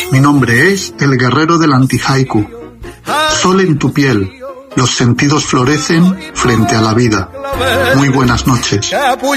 Mi nombre es el guerrero del anti-haiku. Sol en tu piel. Los sentidos florecen frente a la vida. Muy buenas noches.